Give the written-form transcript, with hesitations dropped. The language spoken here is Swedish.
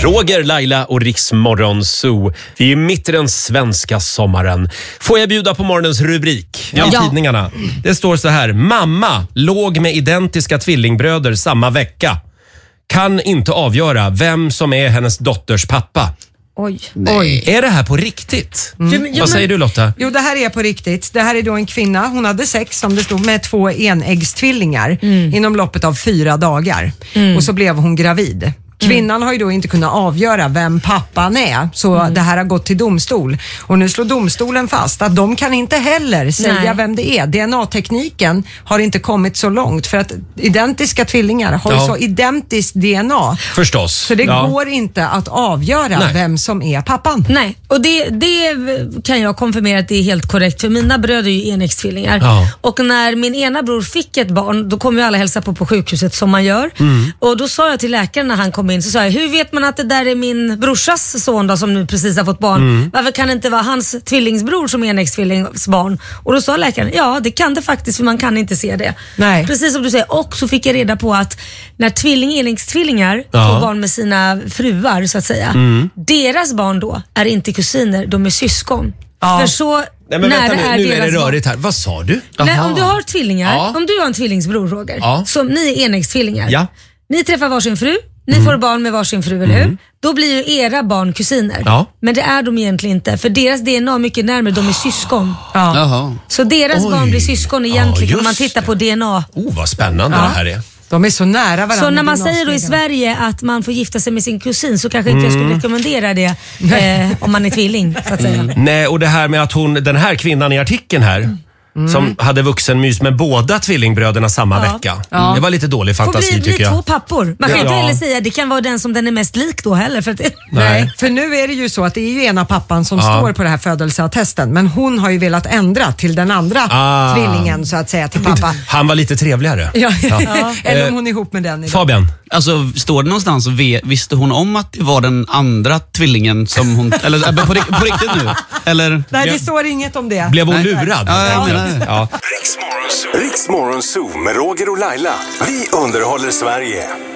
Roger, Laila och Riksmorgon Zoo. Vi är mitt i den svenska sommaren. Får jag bjuda på morgonens rubrik i tidningarna? Det står så här: mamma låg med identiska tvillingbröder samma vecka. Kan inte avgöra vem som är hennes dotters pappa. Oj. Är det här på riktigt? Vad säger du, Lotta? Jo, det här är på riktigt. Det här är då en kvinna. Hon hade sex, som det stod, med 2 enäggstvillingar inom loppet av 4 dagar. Och så blev hon gravid. Kvinnan har ju då inte kunnat avgöra vem pappan är, så det här har gått till domstol. Och nu slår domstolen fast att de kan inte heller säga vem det är. DNA-tekniken har inte kommit så långt, för att identiska tvillingar har ju så identiskt DNA. Förstås. Så det går inte att avgöra vem som är pappan. Nej, och det kan jag konfirmera att det är helt korrekt, för mina bröder är ju enäggstvillingar. Och när min ena bror fick ett barn, då kom ju alla hälsa på sjukhuset som man gör. Och då sa jag till läkaren när han kom in, så sa jag, hur vet man att det där är min brorsas son då, som nu precis har fått barn? Varför kan det inte vara hans tvillingsbror som är enäggstvillingsbarn? Och då sa läkaren, ja det kan det faktiskt, för man kan inte se det. Nej. Precis som du säger. Och så fick jag reda på att när enäggstvillingar får barn med sina fruar så att säga, deras barn då är inte kusiner, de är syskon. För så Nej, men vänta nu är det barn. rörigt här. Vad sa du? Nej, om du har tvillingar, om du har en tvillingsbror, Roger, som ni är enäggstvillingar, ni träffar varsin fru, ni får barn med varsin fru, eller hur? Då blir ju era barn kusiner. Men det är de egentligen inte, för deras DNA är mycket närmare, de är syskon. Så deras barn blir syskon egentligen om man tittar på DNA. Vad spännande det här är. De är så nära varandra. Så när man säger då i Sverige att man får gifta sig med sin kusin, så kanske inte jag skulle rekommendera det om man är tvilling, så att säga. Nej, och det här med att den här kvinnan i artikeln här, som hade vuxenmys med båda tvillingbröderna samma vecka. Det var lite dålig fantasi, tycker jag. 2 pappor. Man kan inte heller säga det kan vara den som den är mest lik då heller. För att Nej, för nu är det ju så att det är ju ena pappan som står på det här födelseattesten, men hon har ju velat ändra till den andra tvillingen, så att säga, till pappa. Han var lite trevligare. Eller om hon är ihop med den idag. Fabian? Alltså, står det någonstans, visste hon om att det var den andra tvillingen som hon... Eller på riktigt nu? Eller? Nej, det står inget om det. Blev hon lurad? Jag menar det. Riksmorgon Zoo med Roger och Laila. Vi underhåller Sverige.